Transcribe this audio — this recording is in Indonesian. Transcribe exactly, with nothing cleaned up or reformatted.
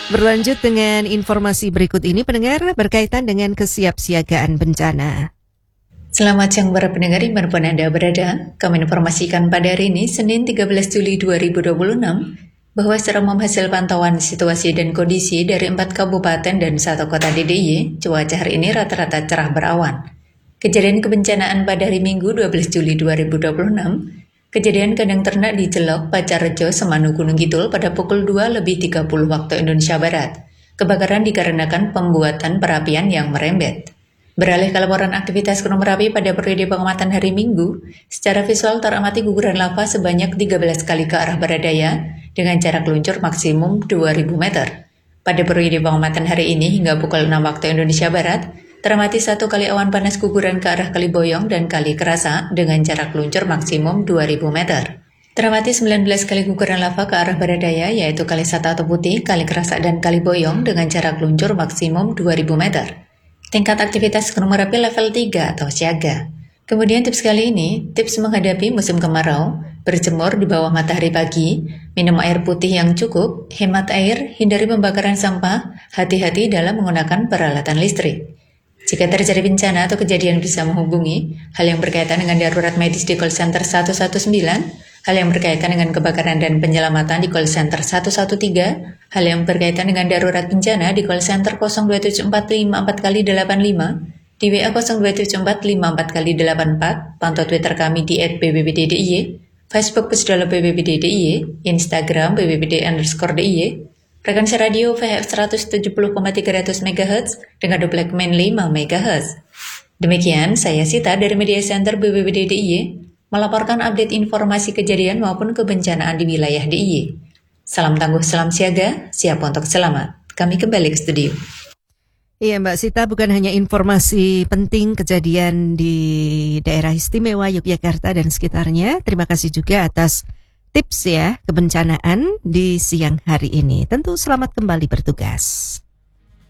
Berlanjut dengan informasi berikut ini, pendengar, berkaitan dengan kesiapsiagaan bencana. Selamat siang para pendengar dimanapun Anda berada. Kami informasikan pada hari ini, Senin tiga belas Juli dua ribu dua puluh enam, bahwa secara umum hasil pantauan situasi dan kondisi dari empat kabupaten dan satu kota D D I Y, cuaca hari ini rata-rata cerah berawan. Kejadian kebencanaan pada hari Minggu dua belas Juli dua ribu dua puluh enam, kejadian kandang ternak di Celok, Pacarrejo, Semanu, Gunung Kidul pada pukul dua lebih tiga puluh waktu Indonesia Barat. Kebakaran dikarenakan pembuatan perapian yang merembet. Beralih ke laporan aktivitas Gunung Merapi pada periode pengamatan hari Minggu, secara visual teramati guguran lava sebanyak tiga belas kali ke arah barat daya dengan jarak luncur maksimum dua ribu meter. Pada periode pengamatan hari ini hingga pukul enam waktu Indonesia Barat, teramati satu kali awan panas guguran ke arah Kali Boyong dan Kali Kerasa dengan jarak luncur maksimum dua ribu meter. Teramati sembilan belas kali guguran lava ke arah barat daya yaitu Kali Sata atau Putih, Kali Kerasa dan Kali Boyong dengan jarak luncur maksimum dua ribu meter. Tingkat aktivitas Gunung Merapi level tiga atau siaga. Kemudian tips kali ini, tips menghadapi musim kemarau, berjemur di bawah matahari pagi, minum air putih yang cukup, hemat air, hindari pembakaran sampah, hati-hati dalam menggunakan peralatan listrik. Jika terjadi bencana atau kejadian bisa menghubungi hal yang berkaitan dengan darurat medis di call center satu satu sembilan, hal yang berkaitan dengan kebakaran dan penyelamatan di call center satu satu tiga, hal yang berkaitan dengan darurat bencana di call center nol dua tujuh empat lima empat kali delapan lima, di W A nol dua tujuh empat lima empat kali delapan empat, pantau Twitter kami di et b b b d d i y, Facebook Pusdalo B B B D D I Y, Instagram B B B D underscore D I Y, frekuensi radio V H F seratus tujuh puluh koma tiga megahertz dengan duplemen lima megahertz. Demikian, saya Sita dari Media Center B B B D D I Y, melaporkan update informasi kejadian maupun kebencanaan di wilayah D I Y. Salam tangguh, salam siaga, siap untuk selamat. Kami kembali ke studio. Iya Mbak Sita, bukan hanya informasi penting kejadian di daerah istimewa Yogyakarta dan sekitarnya. Terima kasih juga atas tips ya kebencanaan di siang hari ini. Tentu selamat kembali bertugas.